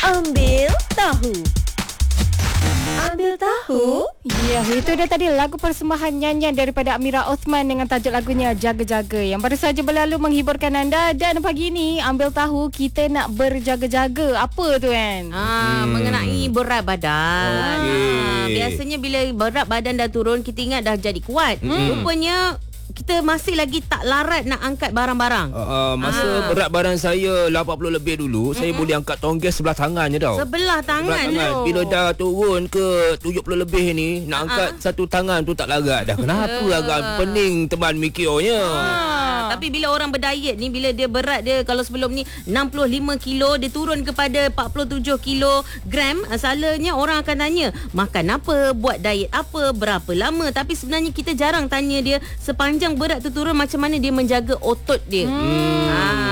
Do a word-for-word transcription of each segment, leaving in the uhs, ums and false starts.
Ambil tahu. Ambil tahu. Ya, itu dia tadi lagu persembahan nyanyian daripada Amira Osman dengan tajuk lagunya Jaga-Jaga yang baru saja berlalu menghiburkan anda. Dan pagi ni Ambil Tahu kita nak berjaga-jaga. Apa tu kan? Ah, hmm. Mengenai berat badan. Okey. Ah, biasanya bila berat badan dah turun, kita ingat dah jadi kuat. Hmm. Rupanya kita masih lagi tak larat nak angkat barang-barang. Uh, uh, masa Ah. berat badan saya lapan puluh lebih dulu, mm-hmm. saya boleh angkat tongges sebelah tangan je tau. Sebelah tangan, Sebelah tangan. tu. Bila dah turun ke tujuh puluh lebih ni, nak angkat Uh-huh. satu tangan tu tak larat dah. Kenapa uh. agak pening teman mikirnya. Ah, tapi bila orang berdiet ni, bila dia berat dia, kalau sebelum ni enam puluh lima kilo, dia turun kepada empat puluh tujuh kilogram, asalnya orang akan tanya, makan apa, buat diet apa, berapa lama. Tapi sebenarnya kita jarang tanya dia sepanjang berat tu turun, macam mana dia menjaga otot dia. Hmm.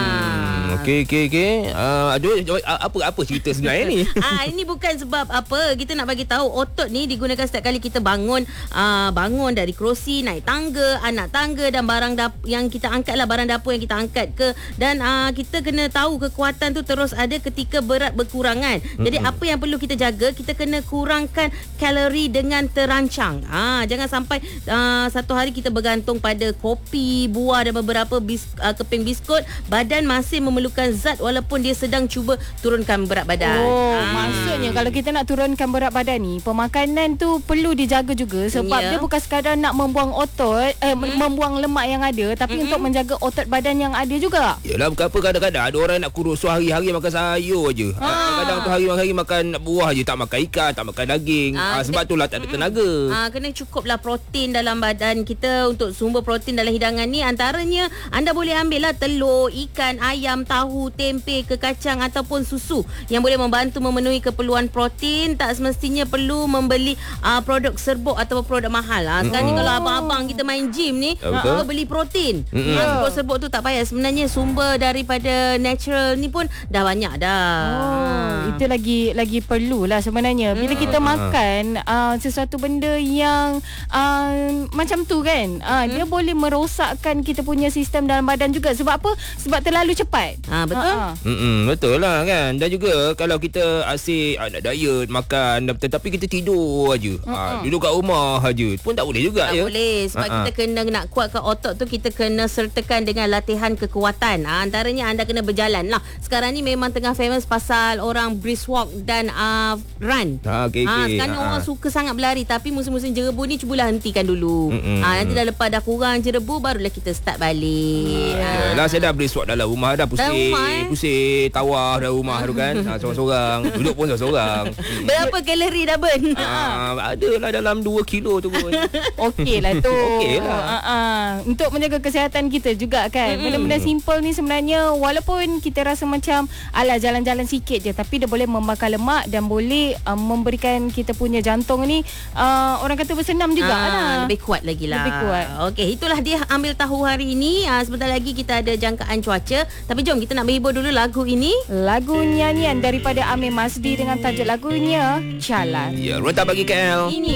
Ah. Okey okey okey. Uh, aduh apa apa cerita sebenarnya ni? Ah, ini bukan sebab apa, kita nak bagi tahu otot ni digunakan setiap kali kita bangun, ah, bangun dari kerusi, naik tangga, anak tangga dan barang dap- yang kita angkat lah, barang dapur yang kita angkat ke, dan ah, kita kena tahu kekuatan tu terus ada ketika berat berkurangan. Jadi mm-hmm. apa yang perlu kita jaga, kita kena kurangkan kalori dengan terancang. Ah, jangan sampai ah, satu hari kita bergantung pada kopi, buah dan beberapa bis, ah, keping biskut, badan masih memerlukan zat walaupun dia sedang cuba turunkan berat badan. Oh, Ah. maksudnya kalau kita nak turunkan berat badan ni, pemakanan tu perlu dijaga juga sebab Ya. dia bukan sekadar nak membuang otot, eh, hmm. membuang lemak yang ada, tapi hmm. untuk menjaga otot badan yang ada juga. Yalah, bukan apa, kadang-kadang ada orang nak kurus, so hari-hari makan sayur je. Ha. Kadang-kadang tu hari-hari makan buah je, tak makan ikan, tak makan daging. Ah, Ah, sebab itulah tak ada tenaga. Ah, kena cukuplah protein dalam badan kita. Untuk sumber protein dalam hidangan ni, antaranya anda boleh ambil lah telur, ikan, ayam, tahu, tempe, ke kacang ataupun susu yang boleh membantu memenuhi keperluan protein. Tak semestinya perlu membeli uh, produk serbuk atau produk mahal. Ah, sekarang ni Oh. kalau abang-abang kita main gym ni, Ya, betul. uh, beli protein. Mm-mm. Ah, serbuk serbuk tu tak payah. Sebenarnya sumber daripada natural ni pun dah banyak dah. Oh, itu lagi lagi perlulah sebenarnya. Bila kita makan uh, sesuatu benda yang uh, macam tu kan, uh, dia boleh merosakkan kita punya sistem dalam badan juga. Sebab apa? Sebab terlalu cepat. Ah, betul. Ha-ha. Mm-mm, betul lah kan. Dan juga kalau kita asyik ah, nak diet, makan, tetapi kita tidur aja. Ah, duduk kat rumah aja pun tak boleh juga Tak ya. boleh. Sebab Ha-ha. kita kena nak kuatkan otot tu, kita kena sertakan dengan latihan kekuatan. Ha, antaranya anda kena berjalan lah. Sekarang ni memang tengah famous pasal orang brisk walk dan uh, run. Ha, okey, ha, okey. Sekarang ni Ha, orang ha. suka sangat berlari. Tapi musim-musim jerebu ni cubalah hentikan dulu. Mm-mm, Ha, nanti dah lepas dah kurang jerebu, barulah kita start balik. Ha. Yalah, saya dah beli swat dalam rumah dah, pusing, Dalam rumah, eh? pusing, tawar dalam rumah tu kan. Ha, seorang-seorang, duduk pun seorang-seorang. Hmm. Berapa kalori dah burn? Ah, adalah dalam dua kilo tu pun. Okey lah tu. Okey lah. Uh-uh. Untuk menjaga kesihatan kita juga kan. Mm-mm. Benda-benda simple ni sebenarnya, walaupun kita rasa macam alah jalan-jalan sikit je, tapi dia boleh membakar lemak dan boleh uh, memberikan kita punya jantung ni uh, orang kata bersenam juga Ah, lah. lebih kuat lagi lah. Lebih kuat. Okey, itulah dia Ambil Tahu hari ini. Ah, sebentar lagi kita ada jangkaan cuaca. Tapi jom kita nak menghibur dulu lagu ini. Lagu nyanyian daripada Amir Masdi dengan tajuk lagunya Jalan. Ya, Rota bagi K L. Ini